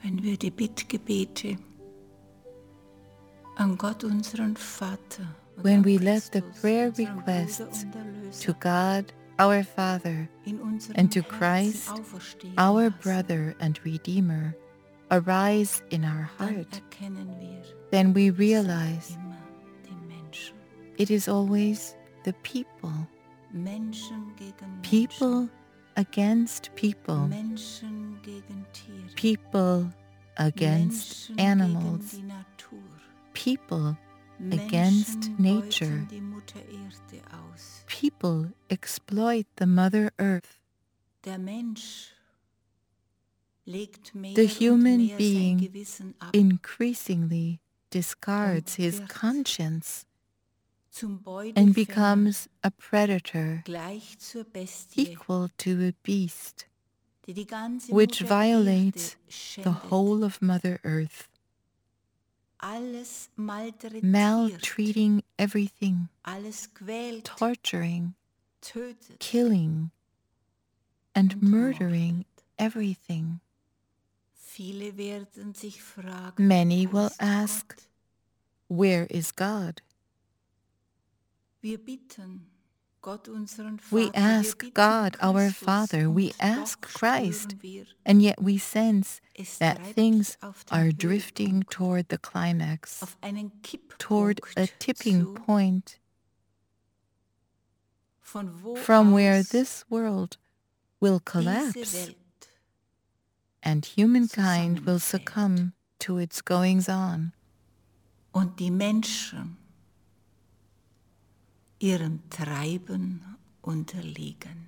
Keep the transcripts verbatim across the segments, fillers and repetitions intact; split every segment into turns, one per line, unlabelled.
Wenn wir die Bittgebete an Gott unseren Vater und
When
an
we let the
Christus,
prayer
unseren Bruder
requests
und Erlöser,
to God, our Father,
in unserem
and to
Herzen
Christ,
auferstehen
our
lassen,
brother and Redeemer, arise in our
dann
heart,
erkennen wir,
then we
es sind
realize
immer die Menschen.
it is always the people,
Menschen gegen
people against people,
Menschen, Menschen gegen Tiere,
people against
Menschen
animals,
gegen die Natur,
people against
Menschen
nature,
beuten die Mutter Erde aus.
people exploit the Mother Earth.
Der Mensch legt mehr
The
und
human
mehr sein
being
Gewissen ab,
increasingly discards
und
his
wird
conscience
zum
and
Beutefänger,
becomes a predator
gleich zur Bestie,
equal to a beast,
die die ganze
which
Mutter
violates
Erde
the
schändet,
whole of Mother Earth,
alles malträtiert,
maltreating everything,
alles quält,
torturing,
tötet
killing, and
und
murdering
mordet.
everything.
Viele werden sich fragen,
Many
wo
will
ist
ask,
Gott?
where is God?
Wir bitten Gott unseren Vater,
We
wir
ask
bitten
God, our
Christus,
Father, we
und
ask
doch
Christ,
spüren wir,
and yet we sense
es
that
treibt
things
auf den
are drifting
Höhepunkt,
toward the climax,
auf einen
toward a
Kipppunkt
tipping
zu,
point
von wo
from where
aus
this world will
diese
collapse
Welt
and humankind will
zusammenfällt
succumb to its goings-on,
und die Menschen ihrem Treiben unterliegen.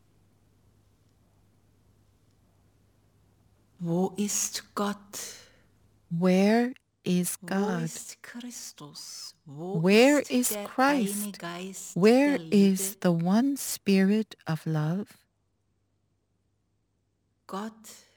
Wo ist Gott?
Where is
Wo
God?
ist Christus? Wo
Where
ist
is
der
Christ?
eine Geist
Where
der
is
Liebe?
the one Spirit of love?
Gott,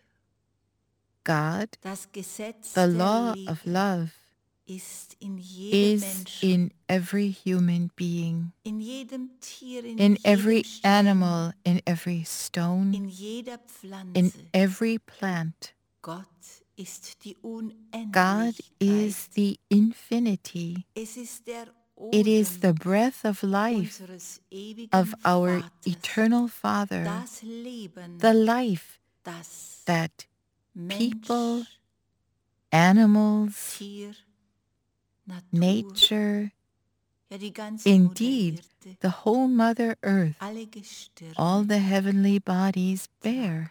God,
das Gesetz
the
der
law
Liebe,
of love,
ist in jedem
is
Menschen,
in every human being,
in jedem Tier, in,
in
jedem
every
Stein,
animal, in every stone,
in jeder Pflanze.
in every plant.
Gott ist die
God is
Unendlichkeit.
the infinity.
Es ist der
It is the
Odem
breath of life
unseres ewigen
of our
Vaters,
eternal Father,
das Leben,
the life
das
that people,
Mensch,
animals,
Tier, Natur,
nature,
ja die ganze
indeed,
Mutter Erde,
the whole Mother Earth,
alle Gestirne.
all the heavenly bodies bear.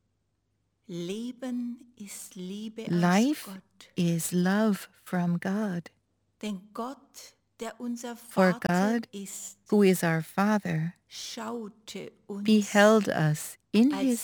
Leben ist Liebe aus
Life
Gott.
is love from God.
Denn Gott, der unser
For
Vater
God,
ist,
who is our Father,
schaute uns
beheld us in
als
his